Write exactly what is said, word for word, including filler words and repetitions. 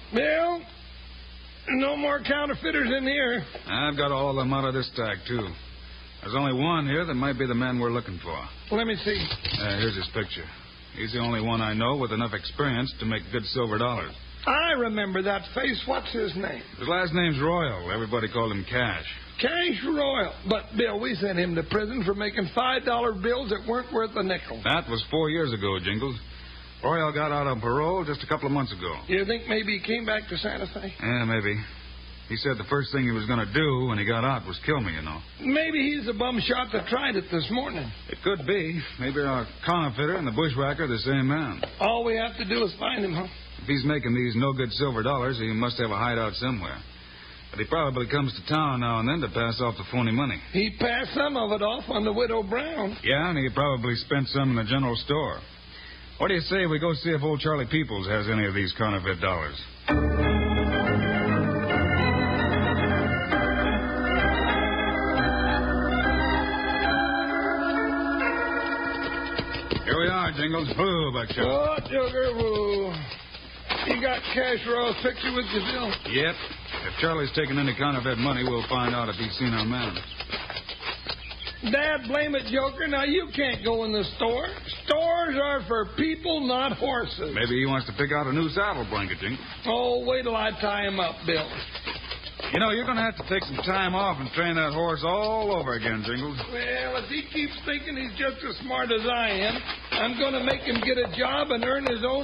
Bill, no more counterfeiters in here. I've got all of them out of this stack, too. There's only one here that might be the man we're looking for. Let me see. Uh, here's his picture. He's the only one I know with enough experience to make good silver dollars. I remember that face. What's his name? His last name's Royal. Everybody called him Cash. Cash Royal. But, Bill, we sent him to prison for making five dollar bills that weren't worth a nickel. That was four years ago, Jingles. Royal got out on parole just a couple of months ago. You think maybe he came back to Santa Fe? Yeah, maybe. He said the first thing he was going to do when he got out was kill me, you know. Maybe he's the bum shot that tried it this morning. It could be. Maybe our counterfeiter and the bushwhacker are the same man. All we have to do is find him, huh? If he's making these no-good silver dollars, he must have a hideout somewhere. But he probably comes to town now and then to pass off the phony money. He passed some of it off on the Widow Brown. Yeah, and he probably spent some in the general store. What do you say we go see if old Charlie Peoples has any of these counterfeit dollars? Here we are, Jingles. Whoa, Buckshot. Oh, Joker, whoa. You got Cash Royal's picture with you, Bill? Yep. If Charlie's taking any counterfeit money, we'll find out if he's seen our man. Dad, blame it, Joker. Now, you can't go in the store. Stores are for people, not horses. Maybe he wants to pick out a new saddle blanket, Jingles. Oh, wait till I tie him up, Bill. You know, you're going to have to take some time off and train that horse all over again, Jingles. Well, if he keeps thinking he's just as smart as I am, I'm going to make him get a job and earn his own